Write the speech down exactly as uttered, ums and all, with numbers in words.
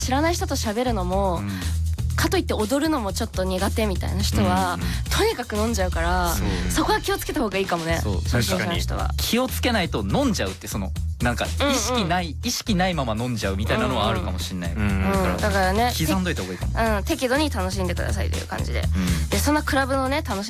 知らない人と喋るのも、うん、かといって踊るのもちょっと苦手みたいな人は、うんうん、とにかく飲んじゃうから、そう、そこは気をつけた方がいいかもね。 そう、確かに人は気をつけないと飲んじゃうって、そのなんか意識ない、うんうん、意識ないまま飲んじゃうみたいなのはあるかもしれない、うんうん、だから、 だからね、 刻んどいた方がいいかも、 うん、適度に楽しんでくださいという感じで、うん、でそんなクラブのね楽し